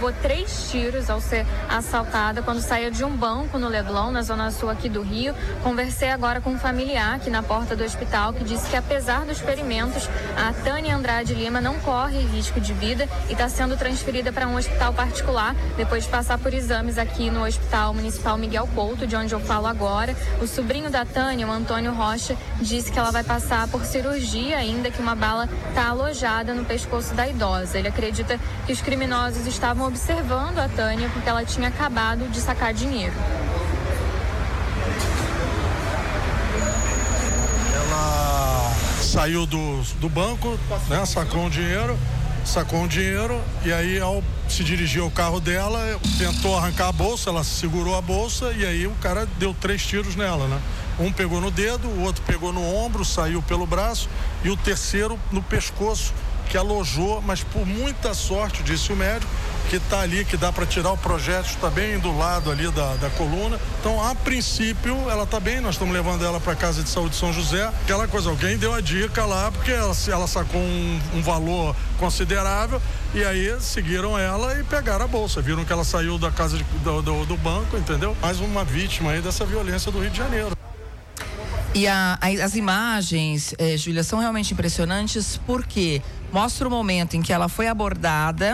levou 3 tiros ao ser assaltada quando saía de um banco no Leblon, na zona sul aqui do Rio. Conversei agora com um familiar aqui na porta do hospital que disse que, apesar dos ferimentos, a Tânia Andrade Lima não corre risco de vida e está sendo transferida para um hospital particular depois de passar por exames aqui no Hospital Municipal Miguel Couto, de onde eu falo agora. O sobrinho da Tânia, o Antônio Rocha, disse que ela vai passar por cirurgia ainda, que uma bala está alojada no pescoço da idosa. Ele acredita que os criminosos estavam observando a Tânia porque ela tinha acabado de sacar dinheiro. Ela saiu do banco, né, sacou um dinheiro e aí, ao se dirigir ao carro dela, tentou arrancar a bolsa, ela segurou a bolsa e aí o cara deu 3 tiros nela, né? Um pegou no dedo, o outro pegou no ombro, saiu pelo braço e o terceiro no pescoço, que alojou, mas por muita sorte, disse o médico, que está ali, que dá para tirar o projétil, está bem do lado ali da coluna. Então, a princípio, ela está bem, nós estamos levando ela para a Casa de Saúde São José. Aquela coisa, alguém deu a dica lá, porque ela sacou um valor considerável, e aí seguiram ela e pegaram a bolsa. Viram que ela saiu da casa do banco, entendeu? Mais uma vítima aí dessa violência do Rio de Janeiro. E as imagens, Júlia, são realmente impressionantes porque mostra o momento em que ela foi abordada,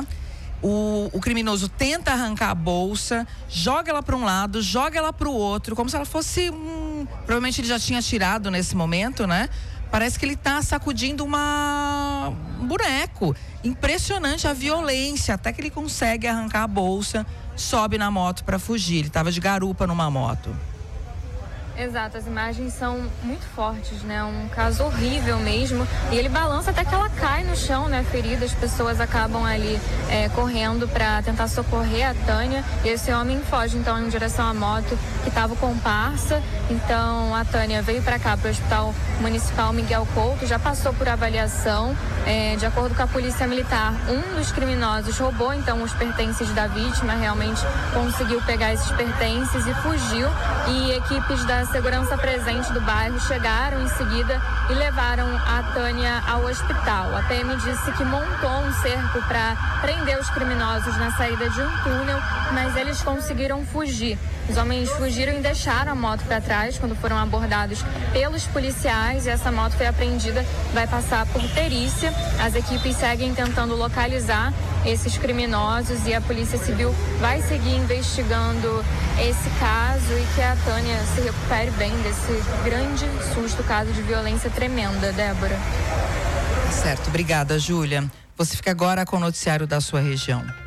o criminoso tenta arrancar a bolsa, joga ela para um lado, joga ela para o outro, como se ela fosse provavelmente ele já tinha tirado nesse momento, né? Parece que ele está sacudindo um boneco. Impressionante a violência, até que ele consegue arrancar a bolsa, sobe na moto para fugir. Ele estava de garupa numa moto. Exato, as imagens são muito fortes, né? Um caso horrível mesmo. E ele balança até que ela cai no chão, né? Ferida, as pessoas acabam ali correndo para tentar socorrer a Tânia. E esse homem foge, então, em direção à moto que estava o comparsa. Então, a Tânia veio para cá, para o Hospital Municipal Miguel Couto, já passou por avaliação. De acordo com a Polícia Militar, um dos criminosos roubou, então, os pertences da vítima, realmente conseguiu pegar esses pertences e fugiu. E equipes da segurança presente do bairro chegaram em seguida e levaram a Tânia ao hospital. A PM disse que montou um cerco para prender os criminosos na saída de um túnel, mas eles conseguiram fugir. Os homens fugiram e deixaram a moto para trás quando foram abordados pelos policiais, e essa moto foi apreendida, vai passar por perícia. As equipes seguem tentando localizar esses criminosos e a Polícia Civil vai seguir investigando esse caso e que a Tânia se recupere bem desse grande susto, caso de violência tremenda. Débora. Certo, obrigada, Júlia. Você fica agora com o noticiário da sua região.